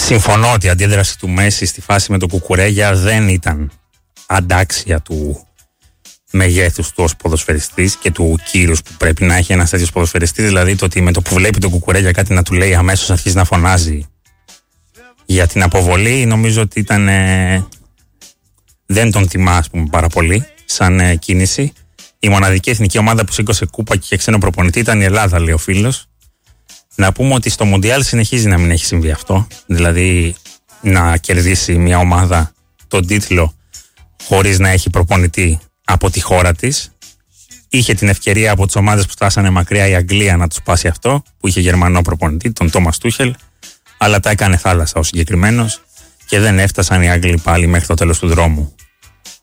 Συμφωνώ ότι η αντίδραση του Μέση στη φάση με τον Κουκουρέγια δεν ήταν αντάξια του μεγέθους του ως ποδοσφαιριστής και του κύρους που πρέπει να έχει ένας τέτοιος ποδοσφαιριστής. Δηλαδή το ότι με το που βλέπει τον Κουκουρέγια κάτι να του λέει αμέσως αρχίζει να φωνάζει για την αποβολή, νομίζω ότι ήταν δεν τον τιμά, ας πούμε, πάρα πολύ σαν κίνηση. Η μοναδική εθνική ομάδα που σήκωσε κούπα και ξένο προπονητή ήταν η Ελλάδα, λέει ο φίλος. Να πούμε ότι στο Μουντιάλ συνεχίζει να μην έχει συμβεί αυτό. Δηλαδή να κερδίσει μια ομάδα τον τίτλο χωρίς να έχει προπονητή από τη χώρα της. Είχε την ευκαιρία από τις ομάδες που φτάσανε μακριά η Αγγλία να τους πάσει αυτό, που είχε Γερμανό προπονητή, τον Τόμας Τούχελ, αλλά τα έκανε θάλασσα ο συγκεκριμένος και δεν έφτασαν οι Άγγλοι πάλι μέχρι το τέλος του δρόμου.